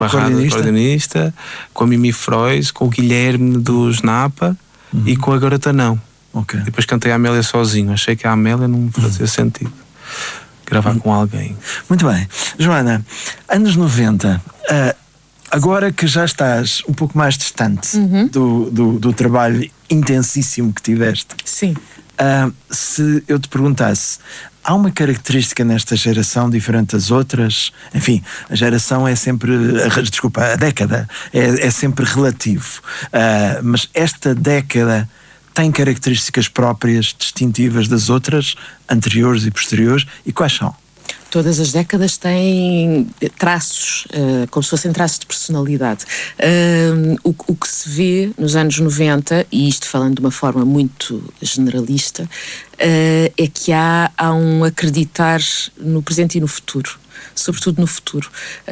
Coordenista, com a Mimi Frois, com o Guilherme dos Napa e com a Garota Não. Okay. Depois cantei a Amélia sozinho. Achei que a Amélia não fazia sentido gravar com alguém. Muito bem. Joana, anos 90, agora que já estás um pouco mais distante do trabalho intensíssimo que tiveste. Sim. Se eu te perguntasse, há uma característica nesta geração diferente das outras? Enfim, a geração é sempre... Desculpa, a década é sempre relativo. Mas esta década tem características próprias, distintivas das outras, anteriores e posteriores, e quais são? Todas as décadas têm traços, como se fossem traços de personalidade. O que se vê nos anos 90, e isto falando de uma forma muito generalista, é que há um acreditar no presente e no futuro. Sobretudo no futuro.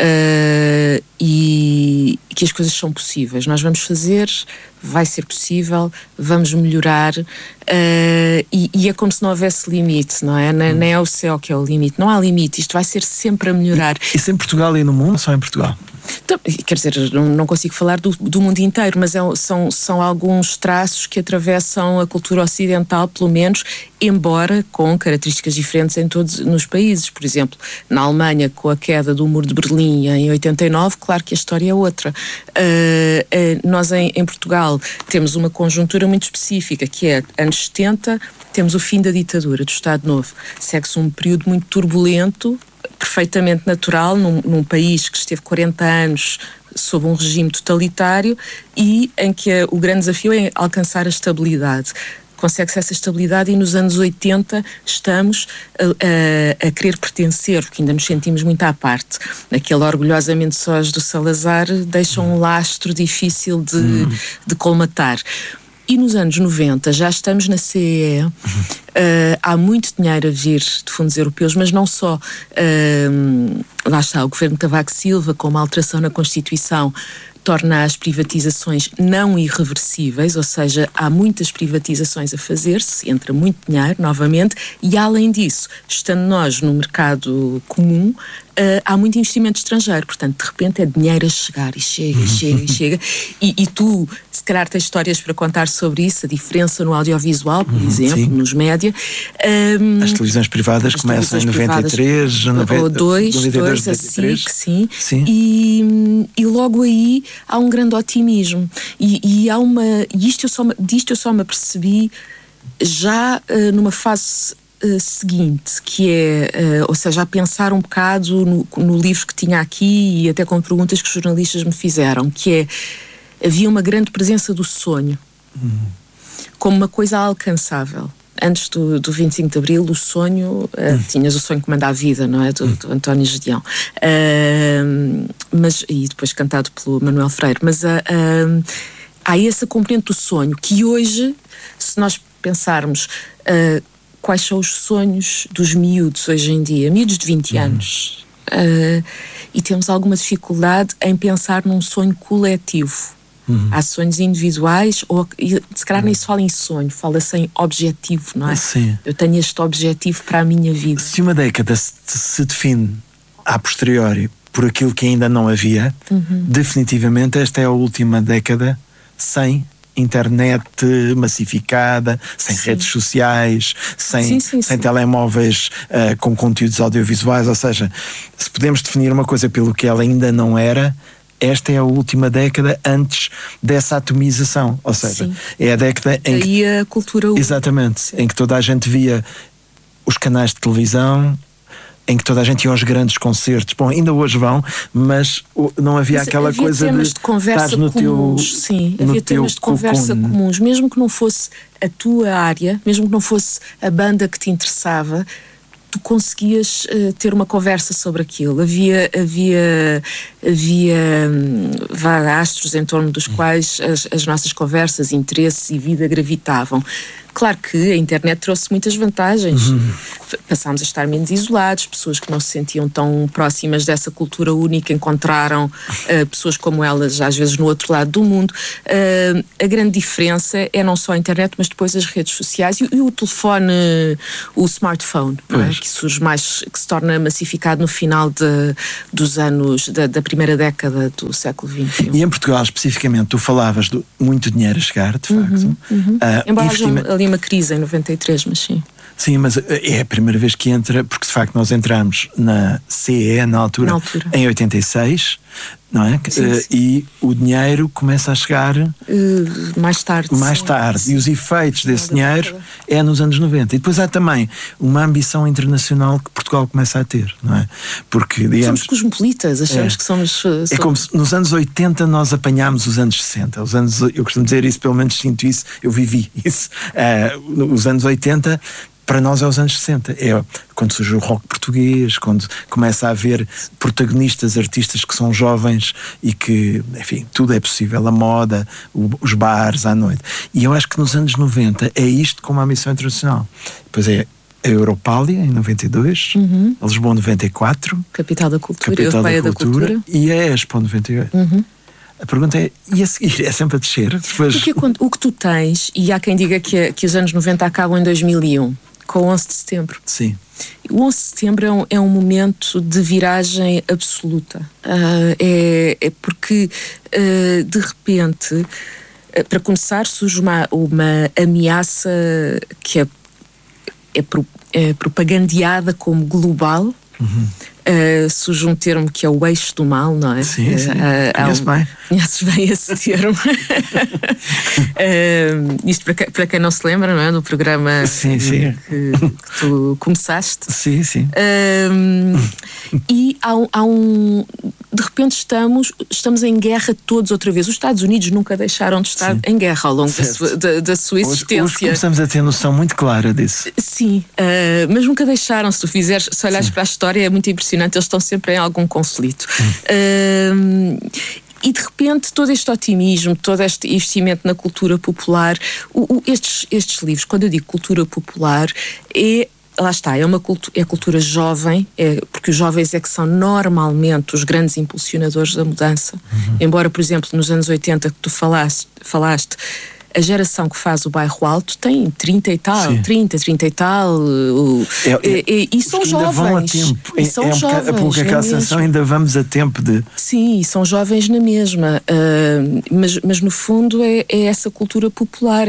E que as coisas são possíveis. Nós vamos fazer, vai ser possível, vamos melhorar. E é como se não houvesse limite, não é? Nem é o céu que é o limite. Não há limite, isto vai ser sempre a melhorar. Isso em Portugal e no mundo, ou só em Portugal? Então, quer dizer, não consigo falar do mundo inteiro, mas são alguns traços que atravessam a cultura ocidental, pelo menos, embora com características diferentes nos países. Por exemplo, na Alemanha, com a queda do Muro de Berlim em 89, claro que a história é outra. Nós em Portugal temos uma conjuntura muito específica, que é anos 70, temos o fim da ditadura, do Estado Novo. Segue-se um período muito turbulento, perfeitamente natural, num país que esteve 40 anos sob um regime totalitário e em que o grande desafio é alcançar a estabilidade. Consegue-se essa estabilidade e nos anos 80 estamos a querer pertencer, porque ainda nos sentimos muito à parte. Aquele orgulhosamente sós do Salazar deixa um lastro difícil de colmatar. E nos anos 90 já estamos na CEE, há muito dinheiro a vir de fundos europeus, mas não só. Lá está, o governo de Cavaco Silva, com uma alteração na Constituição, torna as privatizações não irreversíveis, ou seja, há muitas privatizações a fazer-se, entra muito dinheiro, novamente, e além disso, estando nós no mercado comum, há muito investimento estrangeiro, portanto, de repente é dinheiro a chegar, e chega, e chega, e chega, e tu, se calhar tens histórias para contar sobre isso, a diferença no audiovisual, por exemplo, sim. Nos média. As televisões privadas começam em 93, ou 92, a SIC, sim. E logo aí há um grande otimismo. E há disto eu só me apercebi já numa fase seguinte, que é, ou seja, a pensar um bocado no livro que tinha aqui e até com perguntas que os jornalistas me fizeram, que é, havia uma grande presença do sonho como uma coisa alcançável. Antes do 25 de Abril, o sonho, tinhas o sonho que manda a vida, não é? Do António Gedeão. E depois cantado pelo Manuel Freire. Mas há essa componente do sonho, que hoje, se nós pensarmos quais são os sonhos dos miúdos hoje em dia, miúdos de 20 anos, e temos alguma dificuldade em pensar num sonho coletivo. Há sonhos individuais, ou se calhar nem se fala em sonho, fala-se em objetivo, não é? Sim. Eu tenho este objetivo para a minha vida. Se uma década se define a posteriori por aquilo que ainda não havia, definitivamente esta é a última década sem internet massificada, sem redes sociais, sem telemóveis com conteúdos audiovisuais. Ou seja, se podemos definir uma coisa pelo que ela ainda não era, esta é a última década antes dessa atomização, ou seja, é a década em que a cultura... Exatamente, em que toda a gente via os canais de televisão, em que toda a gente ia aos grandes concertos. Bom, ainda hoje vão, mas não havia aquela coisa temas de conversa comuns. Havia temas de conversa comuns, mesmo que não fosse a tua área, mesmo que não fosse a banda que te interessava, tu conseguias ter uma conversa sobre aquilo. Havia astros em torno dos quais as nossas conversas, interesses e vida gravitavam. Claro que a internet trouxe muitas vantagens. Passámos a estar menos isolados, pessoas que não se sentiam tão próximas dessa cultura única encontraram pessoas como elas, às vezes no outro lado do mundo. A grande diferença é não só a internet, mas depois as redes sociais e o telefone, o smartphone, não é? Que surge mais, que se torna massificado no final dos anos, da primeira década do século XXI. E em Portugal, especificamente, tu falavas de muito dinheiro a chegar, de facto. Embora haja ali uma crise em 93, mas sim. Sim, mas é a primeira vez que entra, porque de facto nós entramos na CE na altura. Em 86, não é? Sim. E o dinheiro começa a chegar mais tarde. Mais tarde. Sim. E os efeitos desse dinheiro é nos anos 90. E depois há também uma ambição internacional que Portugal começa a ter, não é? Porque, digamos, somos cosmopolitas, achamos que somos... É como se nos anos 80 nós apanhámos os anos 60. Eu costumo dizer isso, pelo menos sinto isso, eu vivi isso. Os anos 80... Para nós é os anos 60, é quando surge o rock português, quando começa a haver protagonistas, artistas que são jovens e que, enfim, tudo é possível, a moda, os bares à noite. E eu acho que nos anos 90 é isto como a missão internacional. Depois é a Europália, em 92, a Lisboa, 94. Capital da Cultura, Europeia da Cultura. E a Expo, 98. A pergunta é, e a seguir? É sempre a descer? Depois... Porque o que tu tens, e há quem diga que os anos 90 acabam em 2001, com o 11 de setembro. Sim. O 11 de setembro é um momento de viragem absoluta. É porque, de repente, para começar, surge uma ameaça que é propagandeada como global. Surge um termo que é o eixo do mal, não é? Sim, sim. Conheces bem esse termo. Isto para quem não se lembra, não é? Do programa que tu começaste. Sim, sim. E há um... De repente estamos em guerra todos outra vez. Os Estados Unidos nunca deixaram de estar em guerra ao longo da sua existência. Hoje começamos a ter noção muito clara disso. Sim, mas nunca deixaram. Se olhares para a história, é muito impressionante. Eles estão sempre em algum conflito. E de repente todo este otimismo, todo este investimento na cultura popular, estes livros, quando eu digo cultura popular, lá está, é cultura jovem, porque os jovens é que são normalmente os grandes impulsionadores da mudança. Embora, por exemplo, nos anos 80 que tu falaste, a geração que faz o Bairro Alto tem 30 e tal, 30 e tal, e são jovens. Vão a tempo. E são jovens. Porque aquela sensação ainda vamos a tempo de... Sim, são jovens na mesma, mas no fundo é essa cultura popular,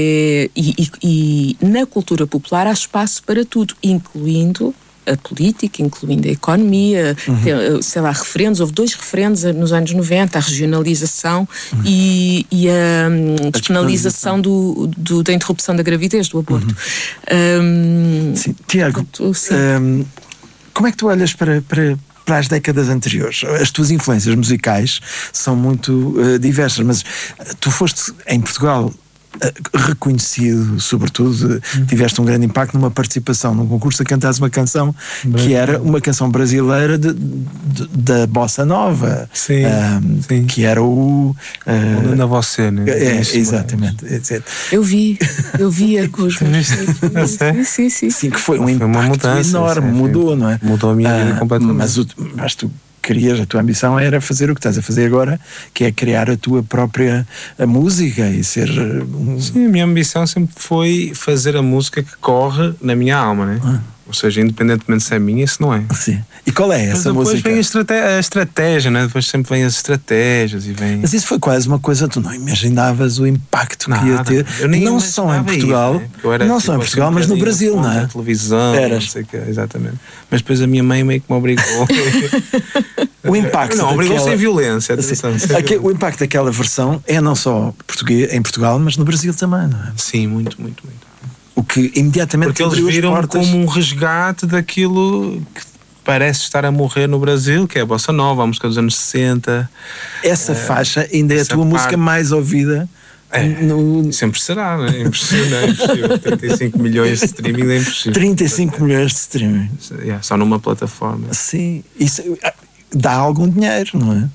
e na cultura popular há espaço para tudo, incluindo a política, incluindo a economia, sei lá, referendos. Houve 2 referendos nos anos 90, a regionalização e a despenalização da interrupção da gravidez, do aborto. Sim. Tiago, como é que tu olhas para as décadas anteriores? As tuas influências musicais são muito diversas, mas tu foste em Portugal reconhecido, sobretudo, tiveste um grande impacto numa participação num concurso a cantares uma canção que era uma canção brasileira da Bossa Nova. Sim, que era o na você, né? Exatamente. Eu via com os sim, que foi um impacto enorme, mudou, não é? Mudou a minha vida completamente. Mas tu a tua ambição era fazer o que estás a fazer agora, que é criar a tua própria música e ser... Sim, a minha ambição sempre foi fazer a música que corre na minha alma, né? Ou seja, independentemente se é minha, se não é. Sim. E qual é essa música? Depois vem a estratégia, né? Depois sempre vem as estratégias e vem... Mas isso foi quase uma coisa, tu não imaginavas o impacto que ia ter, não só em Portugal, mas no Brasil, não é? Televisão, não sei o quê, exatamente. Mas depois a minha mãe meio que me obrigou. O impacto não, obrigou sem violência. O impacto daquela versão é não só em Portugal, mas no Brasil também, não é? Sim, muito, muito, muito. O que imediatamente... Porque eles viram como um resgate daquilo que parece estar a morrer no Brasil, que é a Bossa Nova, a música dos anos 60. Essa faixa ainda é a tua música mais ouvida. Sempre será, não é? Impossível. 35 milhões de streaming é impossível. 35 milhões de streaming. Só numa plataforma. Sim, isso dá algum dinheiro, não é?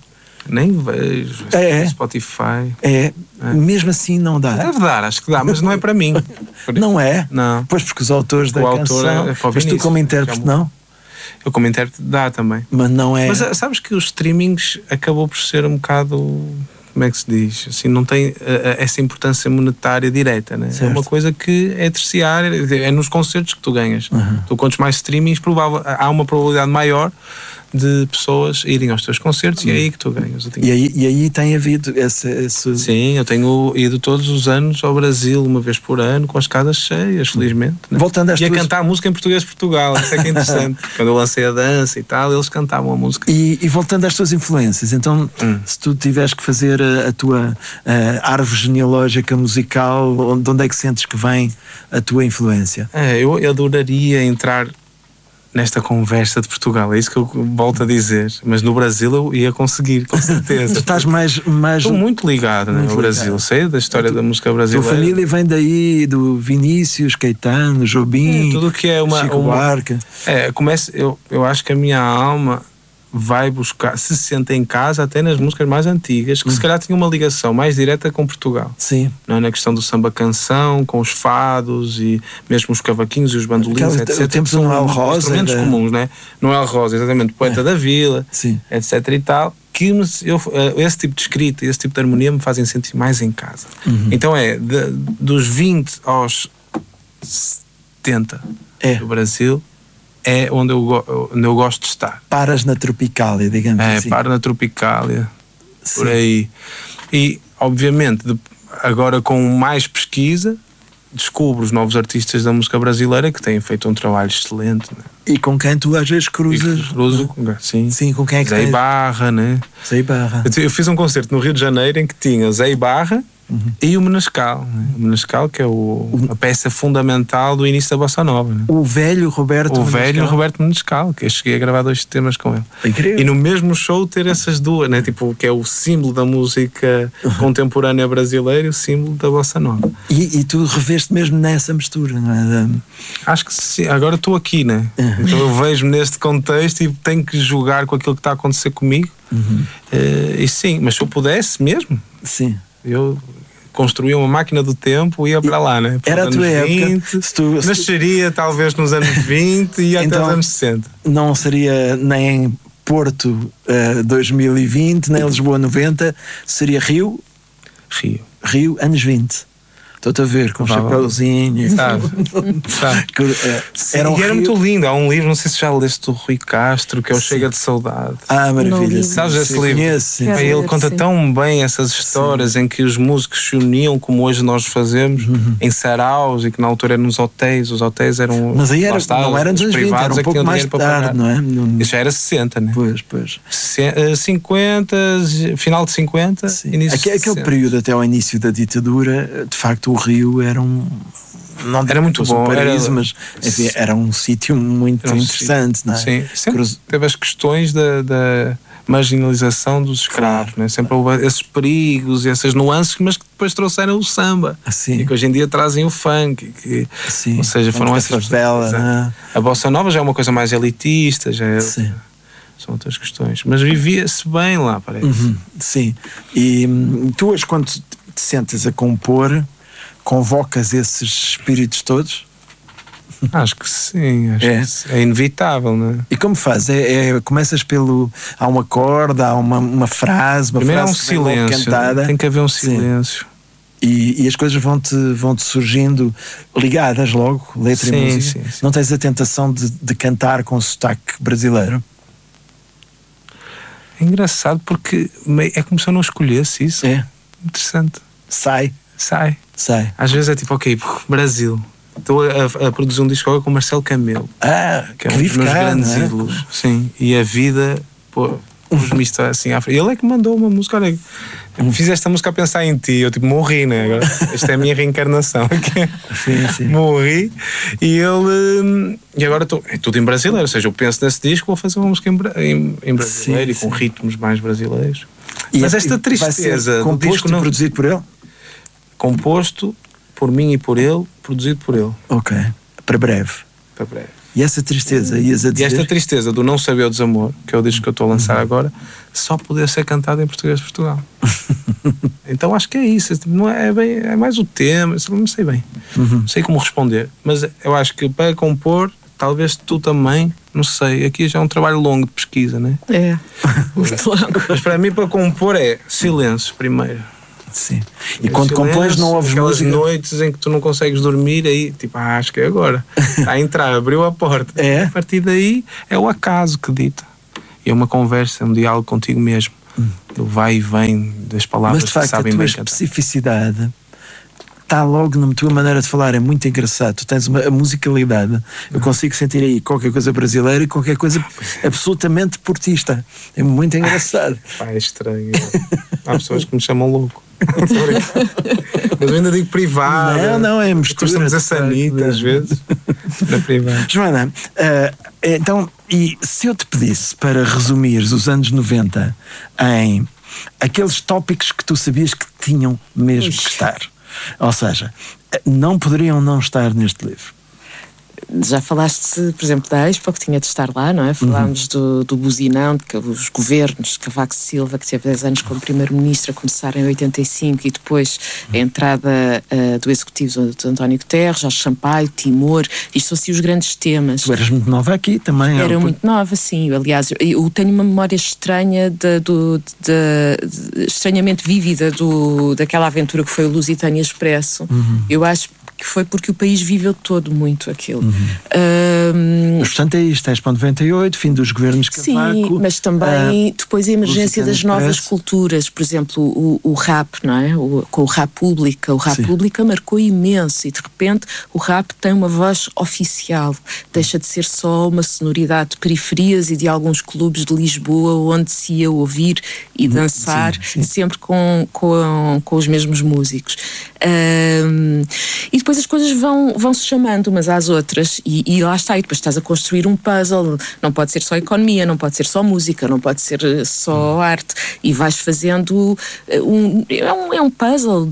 Nem vejo. Spotify. Mesmo assim não dá. Deve dar, acho que dá, mas não é para mim. Não é? Não. Pois porque os autores da canção... Mas tu como intérprete não? Eu como intérprete dá também. Mas não é... Mas sabes que os streamings acabou por ser um bocado... Como é que se diz? Assim, não tem essa importância monetária direta, né? É uma coisa que é terciária, é nos concertos que tu ganhas. Tu quantos mais streamings, há uma probabilidade maior de pessoas irem aos teus concertos e é aí que tu ganhas. E aí tem havido esse... Sim, eu tenho ido todos os anos ao Brasil, uma vez por ano, com as casas cheias, felizmente. Né? Voltando às a cantar música em português de Portugal, isso é que é interessante. Quando eu lancei a dança e tal, eles cantavam a música. E voltando às tuas influências, então, se tu tiveres que fazer a tua árvore genealógica musical, de onde é que sentes que vem a tua influência? Eu adoraria entrar nesta conversa de Portugal, é isso que eu volto a dizer, mas no Brasil eu ia conseguir, com certeza. Tu estás mais... Estou muito ligado, né, ao Brasil, sei da história da música brasileira. Tua família vem daí, do Vinícius, Caetano, Jobim, tudo que é Chico Buarque. Eu acho que a minha alma vai buscar, se sente em casa até nas músicas mais antigas, que se calhar tinham uma ligação mais direta com Portugal. Sim. Não é? Na questão do samba-canção, com os fados e mesmo os cavaquinhos e os bandolins, etc. Temos um Noel Rosa. Instrumentos comuns, não é? Noel Rosa, exatamente, poeta da vila, sim, etc. e tal. Que esse tipo de escrita, esse tipo de harmonia me fazem sentir mais em casa. Então dos 20 aos 70 do Brasil, é onde eu gosto de estar. Paras na Tropicália, digamos assim. Paro na Tropicália, sim, por aí. E, obviamente, agora com mais pesquisa, descubro os novos artistas da música brasileira que têm feito um trabalho excelente. Né? E com quem tu às vezes cruzas? Sim, com quem é que Zé Ibarra, né? Zé Ibarra. Eu fiz um concerto no Rio de Janeiro em que tinha Zé Ibarra e o Menescal, né? O Menescal, que é a peça fundamental do início da Bossa Nova, né? O velho Roberto Menescal, que eu cheguei a gravar 2 temas com ele. Incrível. E no mesmo show ter essas duas, né? Tipo, que é o símbolo da música contemporânea brasileira e o símbolo da Bossa Nova. E tu reveste mesmo nessa mistura, não é? Acho que sim. Agora estou aqui, né? Então eu vejo-me neste contexto e tenho que jogar com aquilo que está a acontecer comigo. E sim, mas se eu pudesse mesmo, sim, eu construía uma máquina do tempo e ia para lá, né? Era a tua época. Nasceria talvez nos anos 20 e então, até os anos 60. Não seria nem Porto 2020, nem Lisboa 90, seria Rio, anos 20. Estou-te a ver com o chapéuzinho. Sabe. Era muito lindo. Há um livro, não sei se já leste, do Rui Castro, que é o Chega de Saudade. Maravilha. Sabes esse livro? Conheço, ele conta tão bem essas histórias em que os músicos se uniam, como hoje nós fazemos, em saraus, e que na altura eram nos hotéis. Os hotéis eram... Mas aí não eram nos 20, era um pouco mais tarde, não é? Isso já era 60, né? Pois. 50, final de 50, início de 60. Aquele período até ao início da ditadura, de facto o Rio era não era muito bom, paraíso, mas enfim, era um sítio muito interessante, não é? Sim, sempre teve as questões da marginalização dos escravos, né? Sempre houve esses perigos e essas nuances, mas que depois trouxeram o samba, e que hoje em dia trazem o funk, ou seja, foram essas favela, a Bossa Nova já é uma coisa mais elitista, são outras questões, mas vivia-se bem lá, parece. Sim, e tu hoje quando te sentas a compor, convocas esses espíritos todos? Acho que sim, é inevitável, não é? E como faz? Começas há um acorde, há uma frase, primeiro frase há um silêncio, cantada. Tem que haver um silêncio. E as coisas vão-te surgindo ligadas logo, letra e música. Sim. Não tens a tentação de cantar com sotaque brasileiro? É engraçado porque é como se eu não escolhesse isso. Interessante. Sai. Às vezes é tipo, ok, Brasil. Estou a produzir um disco com Marcelo Camelo. Que é um dos meus grandes ídolos. Sim. E a vida, pôs-me isto assim à frente. Ele é que mandou uma música, olha, fiz esta música a pensar em ti. Eu tipo, morri, né? Agora, esta é a minha reencarnação. Sim. Morri. E agora é tudo em brasileiro. Ou seja, eu penso nesse disco, vou fazer uma música em brasileiro e com ritmos mais brasileiros. Mas esta tristeza do disco não... produzido por ele? Composto por mim e por ele, produzido por ele. Ok. Para breve. E essa tristeza, ias a dizer... E esta tristeza do não saber o desamor, que é o disco que eu estou a lançar agora, só poder ser cantado em português de Portugal. Então acho que é isso. Não é, bem, é mais o tema, não sei bem. Não sei como responder. Mas eu acho que para compor, talvez tu também, não sei, aqui já é um trabalho longo de pesquisa, né? É, muito longo. Mas para mim, para compor, é silêncio primeiro. Sim. E quando compões não ouves música? Noites em que tu não consegues dormir, aí tipo, acho que é agora. Está a entrar, abriu a porta. É? A partir daí é o acaso que dita. É uma conversa, um diálogo contigo mesmo. Do vai e vem das palavras. Mas de facto, que sabem a tua bem especificidade está logo na tua maneira de falar, é muito engraçado. Tu tens a musicalidade, eu consigo sentir aí qualquer coisa brasileira e qualquer coisa absolutamente portista. É muito engraçado. É estranho. Há pessoas que me chamam louco. Mas eu ainda digo privado. Não, é mistura. Estamos a sanita às vezes. Na privada. Joana, então, e se eu te pedisse para resumires os anos 90 em aqueles tópicos que tu sabias que tinham mesmo que estar, ou seja, não poderiam não estar neste livro? Já falaste, por exemplo, da Expo, que tinha de estar lá, não é? Falámos do buzinão, de que os governos de Cavaco Silva, que teve 10 anos como primeiro-ministro, a começar em 85, e depois a entrada do executivo de António Guterres, Jorge Sampaio, Timor. Isto são assim os grandes temas. Tu eras muito nova aqui também. Era muito nova, sim. Aliás, eu tenho uma memória estranha, estranhamente vívida daquela aventura que foi o Lusitânia Expresso. Eu acho que foi porque o país viveu todo muito aquilo. Mas portanto é isto, és para 98, fim dos governos Cavaco. Sim, mas também depois a emergência das novas culturas, por exemplo o rap, não é? Com o Rap Pública. O Rap Pública marcou imenso e de repente o rap tem uma voz oficial, deixa de ser só uma sonoridade de periferias e de alguns clubes de Lisboa onde se ia ouvir e dançar, sempre com os mesmos músicos. E depois as coisas vão se chamando umas às outras e lá está, e depois estás a construir um puzzle. Não pode ser só economia, não pode ser só música, não pode ser só arte, e vais fazendo um puzzle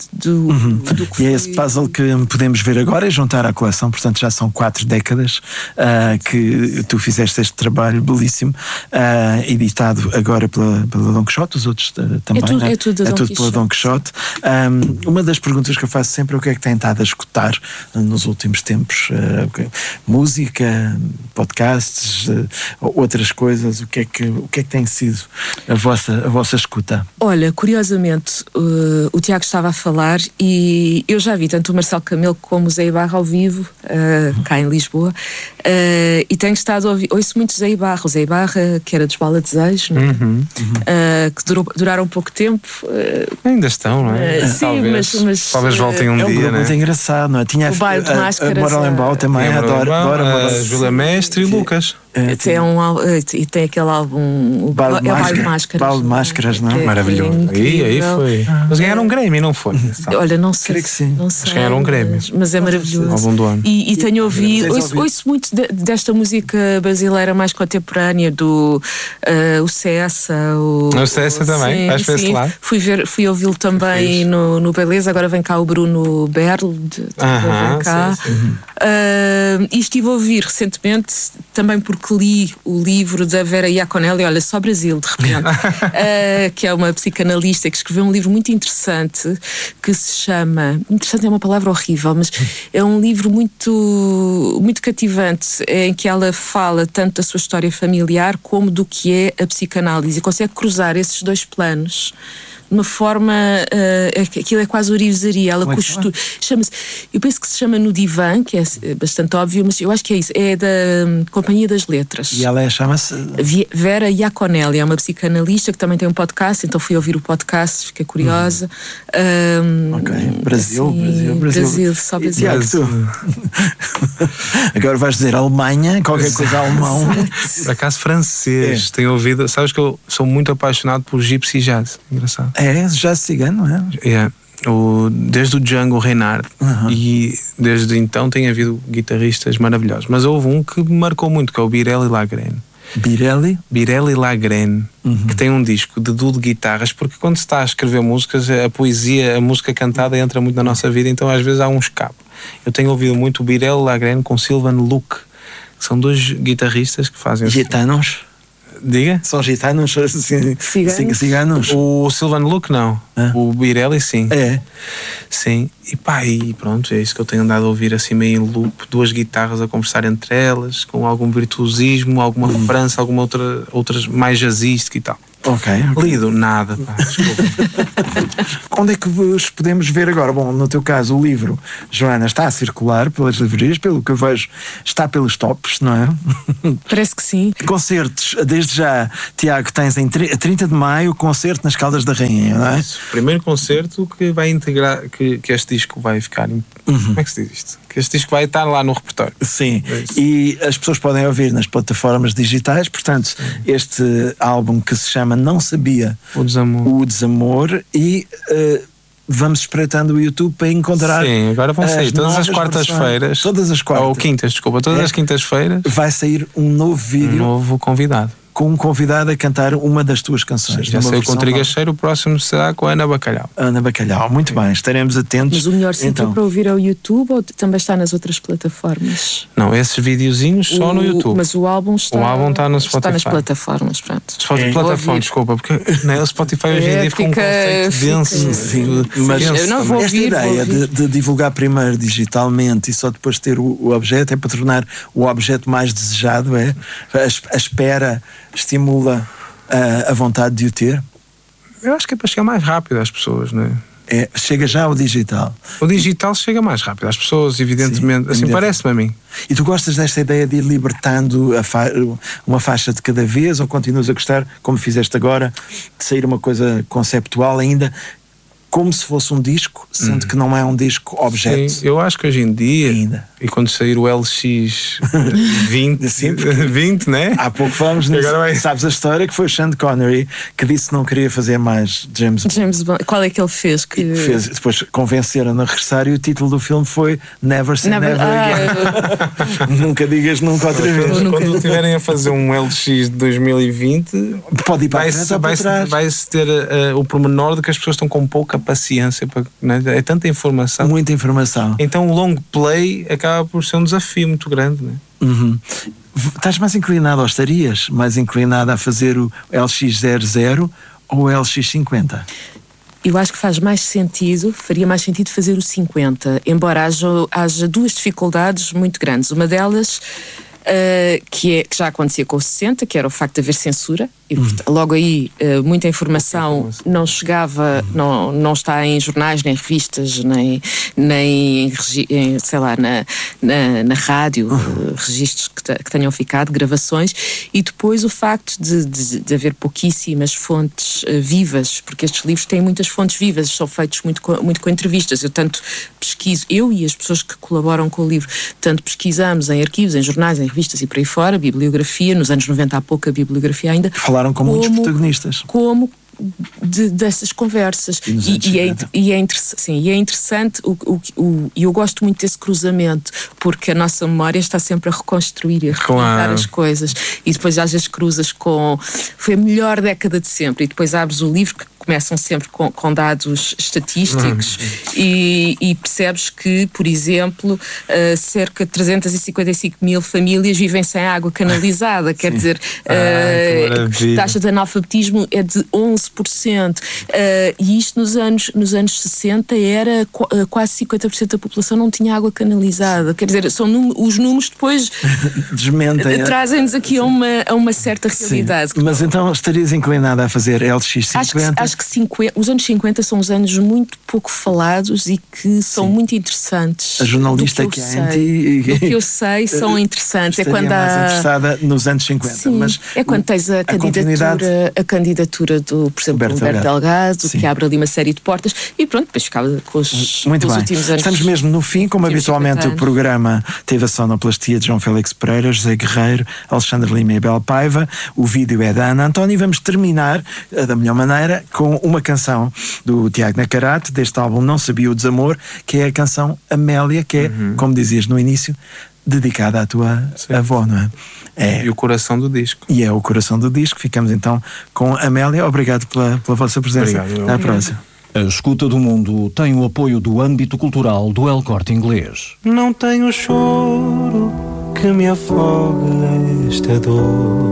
do que e é esse puzzle que podemos ver agora e juntar à coleção. Portanto já são 4 décadas que tu fizeste este trabalho belíssimo, editado agora pela Dom Quixote, os outros também, é tudo pela Dom Quixote. Uma das perguntas que eu faço sempre é o que é que tem estado a escutar nos últimos tempos. Música, podcasts, outras coisas. O que é que tem sido a vossa escuta? Olha, curiosamente, o Tiago estava a falar e eu já vi tanto o Marcelo Camelo como o Zé Ibarra ao vivo, cá em Lisboa, e tenho estado a ouvir, ouço muito Zé Ibarra. O Zé Ibarra, que era dos Bala Desejos, não é? Que duraram pouco tempo. Ainda estão, não é? Talvez voltem um dia, um grupo né? muito engraçado, não é? Tinha o Bairro de Máscaras, a Moralembaum também, adoro a Júlia Mestre e Lucas. E tem aquele álbum, o Bairro de Máscaras. Baile de Máscaras, não é? Maravilhoso. Aí foi. Mas ganharam um Grammy, não foi? Olha, não sei. Creio que sim. Não sei, mas ganharam um Grammy. Mas é maravilhoso. Álbum do ano. E tenho ouvido, ouço muito desta música brasileira mais contemporânea, do o Cessa. O Cessa também, vais para esse lado. Fui ouvi-lo também no Beleza, agora vem cá o Bruno Berl, vem cá. E estive a ouvir recentemente, também porque li o livro da Vera Iaconelli, olha, só Brasil, de repente, que é uma psicanalista que escreveu um livro muito interessante que se chama, interessante é uma palavra horrível, mas é um livro muito, muito cativante, em que ela fala tanto da sua história familiar como do que é a psicanálise, e consegue cruzar esses dois planos de uma forma, aquilo é quase orivesaria. Ela chama-se, eu penso que se chama No Divã, que é bastante óbvio, mas eu acho que é isso, é da Companhia das Letras. E ela chama-se Vera Iaconelli, é uma psicanalista que também tem um podcast, então fui ouvir o podcast, fiquei curiosa. Ok, Brasil, só Brasil. Tiago, tu? Agora vais dizer Alemanha, qualquer coisa alemão. Por acaso francês, tenho ouvido, sabes que eu sou muito apaixonado por Gypsy Jazz, engraçado. É, jazz cigano, não é? Desde o Django Reinhardt, e desde então tem havido guitarristas maravilhosos, mas houve um que me marcou muito, que é o Birelli Lagrène. Birelli Lagrène, que tem um disco de duo de guitarras, porque quando se está a escrever músicas, a poesia, a música cantada entra muito na nossa vida, então às vezes há um escape. Eu tenho ouvido muito o Birelli Lagrène com Sylvan Luke, São 2 guitarristas que fazem... Gitanos? Diga? São gitanos? Ciganos? O Silvano Luke não. O Birelli sim. É? Sim. E pronto, é isso que eu tenho andado a ouvir assim meio em loop. 2 guitarras a conversar entre elas, com algum virtuosismo, alguma referência, alguma outras mais jazzística e tal. Ok. Lido nada, pá, desculpa. Onde é que vos podemos ver agora? Bom, no teu caso, o livro, Joana, está a circular pelas livrarias, pelo que eu vejo, está pelos tops, não é? Parece que sim. Concertos, desde já, Tiago, tens em 30 de maio, concerto nas Caldas da Rainha, não é? Isso. Primeiro concerto que vai integrar, que este disco vai ficar. Como é que se diz isto? Que este disco vai estar lá no repertório. Sim, e as pessoas podem ouvir nas plataformas digitais, portanto, este álbum que se chama Não Sabia o Desamor, e vamos espreitando o YouTube para encontrar. Sim, agora vão sair todas as quartas-feiras. Todas as quartas. Ou quintas, desculpa, todas as quintas-feiras. Vai sair um novo vídeo. Um novo convidado. Com um convidado a cantar uma das tuas canções. Já sei com o Trigacheiro, o próximo será com a Ana Bacalhau. Ana Bacalhau, muito bem, estaremos atentos. Mas o melhor sítio para ouvir é o YouTube ou também está nas outras plataformas? Não, esses videozinhos só no YouTube. Mas o álbum está no Spotify. Está nas plataformas, pronto. Plataforma, desculpa, porque o Spotify hoje em dia fica um conceito denso. Sim, mas eu não vou esta ideia de divulgar primeiro digitalmente e só depois ter o objeto é para tornar o objeto mais desejado, é? A espera estimula a vontade de o ter? Eu acho que é para chegar mais rápido às pessoas, não é? Chega já ao digital. O digital chega mais rápido às pessoas, evidentemente. Sim, assim parece-me a mim. E tu gostas desta ideia de ir libertando uma faixa de cada vez, ou continuas a gostar, como fizeste agora, de sair uma coisa conceptual ainda, como se fosse um disco, sendo que não é um disco objeto? Sim, eu acho que hoje em dia, e quando sair o LX 20, né? Há pouco falamos nisso. Sabes a história que foi o Sean Connery que disse que não queria fazer mais James Bond. Qual é que ele fez? Depois convenceram-no a regressar e o título do filme foi Never Say Never Again. Nunca digas nunca outra vez. Quando estiverem a fazer um LX de 2020, pode ir para a frente ou para trás. Vai-se ter o pormenor de que as pessoas estão com pouca paciência, né? É tanta informação. Muita informação. Então o long play acaba por ser um desafio muito grande, né? Estás mais inclinado, ou estarias mais inclinado a fazer o LX00 ou o LX50? Eu acho que faria mais sentido fazer o 50, embora haja 2 dificuldades muito grandes. Uma delas que já acontecia com o 60, que era o facto de haver censura, e logo aí muita informação não chegava, não está em jornais, nem revistas, nem sei lá, na rádio, registros que tenham ficado, gravações, e depois o facto de haver pouquíssimas fontes vivas, porque estes livros têm muitas fontes vivas, são feitos muito com entrevistas. Eu tanto pesquiso, eu e as pessoas que colaboram com o livro, tanto pesquisamos em arquivos, em jornais, em revistas e por aí fora, bibliografia, nos anos 90 há pouca bibliografia ainda. Falaram com muitos protagonistas. Dessas conversas. E é interessante, e eu gosto muito desse cruzamento, porque a nossa memória está sempre a reconstruir e a recontar as coisas, e depois às vezes cruzas com foi a melhor década de sempre, e depois abres o livro que começam sempre com dados estatísticos e percebes que, por exemplo, cerca de 355 mil famílias vivem sem água canalizada, quer dizer, a taxa de analfabetismo é de 11%, e isto nos anos 60 era quase 50% da população não tinha água canalizada, quer dizer, são os números depois desmentem, trazem-nos aqui a uma certa realidade. Sim. Mas então estarias inclinada a fazer LX50? Acho que os anos 50 são uns anos muito pouco falados e que são muito interessantes. A jornalista que é anti... Do que eu sei, são interessantes. É quando mais interessada nos anos 50. Sim, mas é quando tens a candidatura do, por exemplo, Humberto Delgado, que abre ali uma série de portas, e pronto, depois ficava com os últimos anos. Estamos mesmo no fim, como habitualmente o programa teve a sonoplastia de João Félix Pereira, José Guerreiro, Alexandre Lima e Abel Paiva. O vídeo é da Ana António e vamos terminar da melhor maneira com uma canção do Tiago Nacarate, deste álbum Não Sabia o Desamor, que é a canção Amélia, que é, como dizias no início, dedicada à tua avó, não é? E o coração do disco. E é o coração do disco. Ficamos então com Amélia. Obrigado pela vossa presença. Obrigado. Até à próxima. A Escuta do Mundo tem o apoio do âmbito cultural do El Corte Inglês. Não tenho choro que me afogue esta dor.